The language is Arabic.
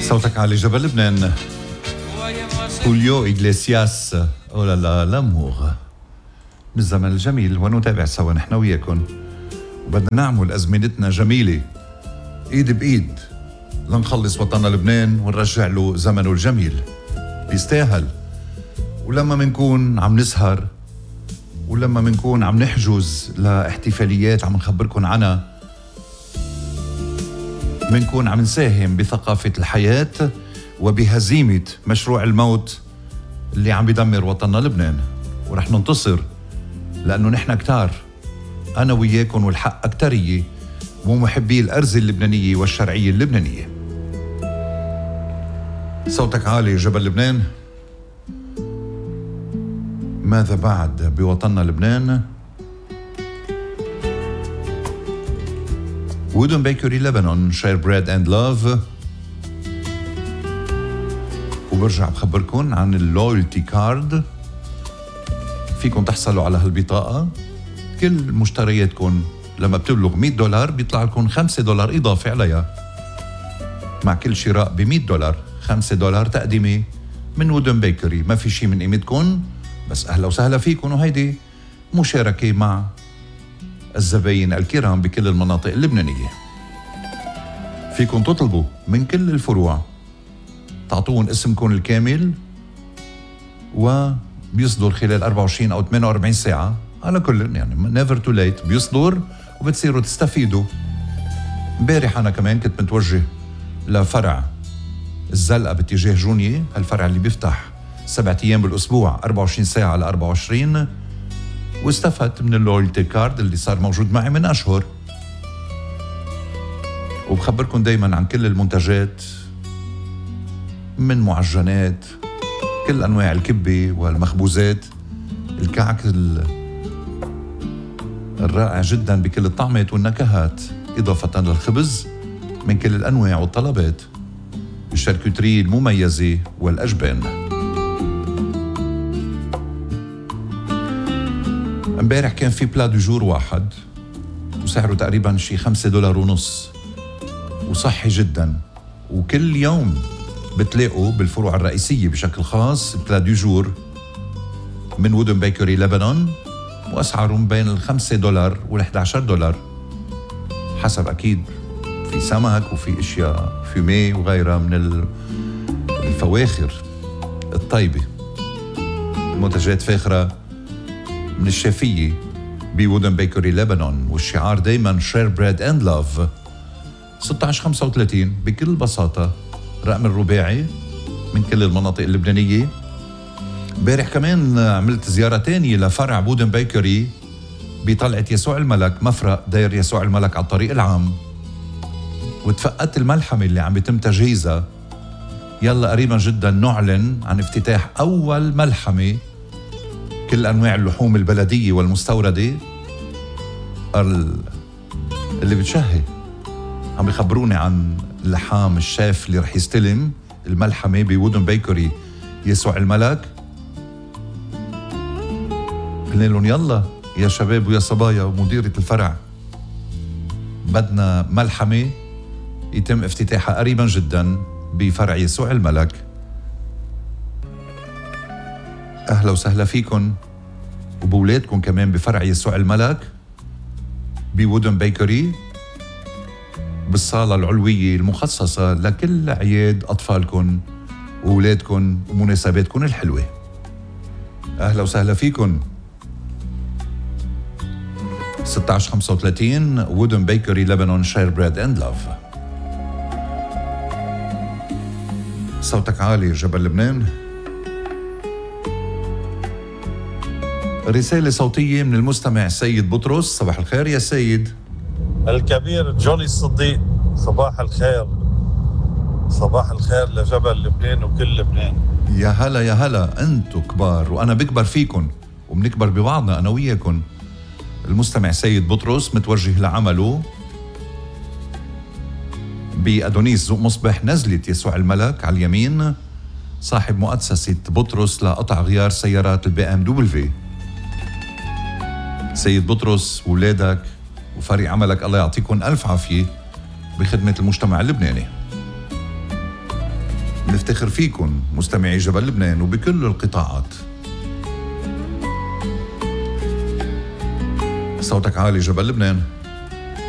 صوتك عالي جبل لبنان. خوليو إغليسياس أولا لا لامور من الزمن الجميل، ونتابع سوا نحن وياكم، وبدنا نعمل أزمنتنا جميلة إيد بإيد لنخلص وطننا لبنان ونرجع له زمنه الجميل. بيستاهل. ولما منكون عم نسهر ولما منكون عم نحجز لاحتفاليات عم نخبركن عنها، منكون عم نساهم بثقافة الحياة وبهزيمة مشروع الموت اللي عم بيدمر وطننا لبنان. ورح ننتصر لأنه نحن كتار، أنا وياكم والحق أكترية، ومحبي الأرز اللبنانية والشرعية اللبنانية. صوتك عالي جبل لبنان. ماذا بعد بوطننا لبنان؟ وودن بيكري لبنان شير بريد اند لاف. وبرجع بخبركن عن اللويالتي كارد. فيكن تحصلوا على هالبطاقة. كل مشترياتكن لما بتبلغ $100 بيطلع لكم $5 إضافة عليها. مع كل شراء ب$100 $5 تقديمي من وودن بيكري. ما في شي من قيمتكن، بس أهلا وسهلا فيكن، وهيدي مشاركة مع الزباين الكرام بكل المناطق اللبنانية. فيكن تطلبوا من كل الفروع، تعطون اسمكم الكامل، وبيصدر خلال 24 أو 48 ساعة على كل، يعني never too late بيصدر وبتصيروا تستفيدوا. امبارح أنا كمان كنت متوجه لفرع الزلقة باتجاه جونية، هالفرع اللي بيفتح 7 أيام بالأسبوع 24 ساعة على 24، واستفدت من اللويالتي كارد اللي صار موجود معي من أشهر. وبخبركم دايما عن كل المنتجات، من معجنات، كل أنواع الكبة والمخبوزات، الكعك الرائع جدا بكل الطعمات والنكهات، إضافة للخبز من كل الأنواع والطلبات، الشاركوتري المميزة والأجبان. امبارح كان في بلا دو جور واحد وسعره تقريبا شي $5.50 وصحي جدا. وكل يوم بتلاقوا بالفروع الرئيسية بشكل خاص بلا دو جور من وودن بيكري لبنان، وأسعارهم بين $5 $11 حسب. أكيد في سمك وفي أشياء فيمي وغيرها من الفواخر الطيبة. المنتجات فاخرة من الشافية بوودن بيكري لبنان، والشعار دايما شير بريد اند لاف. 1635 بكل بساطة، رقم الرباعي من كل المناطق اللبنانية. امبارح كمان عملت زيارة تانية لفرع وودن بيكري بطلعة يسوع الملك، مفرق داير يسوع الملك على الطريق العام، وتفقدت الملحمة اللي عم يتم تجهيزها. يلا قريبا جدا نعلن عن افتتاح أول ملحمة كل أنواع اللحوم البلدية والمستوردة اللي بتشهي. عم يخبروني عن اللحام الشيف اللي رح يستلم الملحمة بوودن بيكري يسوع الملك. قلنا لهم يلا يا شباب ويا صبايا ومديرة الفرع، بدنا ملحمة يتم افتتاحها قريبا جدا بفرع يسوع الملك. أهلا وسهلا فيكن وبولادكم كمان بفرع يسوع الملك بوودن بيكري، بالصالة العلوية المخصصة لكل أعياد أطفالكم وولادكم ومناسباتكم الحلوة. أهلا وسهلا فيكن. 1635 وودن بيكري لبنان شير بريد اند لاف. صوتك عالي جبل لبنان. رسالة صوتية من المستمع سيد بطرس. صباح الخير يا سيد. الكبير جوني الصديق، صباح الخير. صباح الخير لجبل لبنان وكل لبنان. يا هلا يا هلا، انتو كبار وانا بكبر فيكن وبنكبر ببعضنا انا وياكن. المستمع سيد بطرس متوجه لعمله بأدونيس ذوق مصبح نزلة يسوع الملك على اليمين، صاحب مؤسسة بطرس لقطع غيار سيارات BMW. سيد بطرس وولادك وفريق عملك الله يعطيكم ألف عافية بخدمة المجتمع اللبناني. نفتخر فيكن مستمعي جبل لبنان وبكل القطاعات. صوتك عالي جبل لبنان.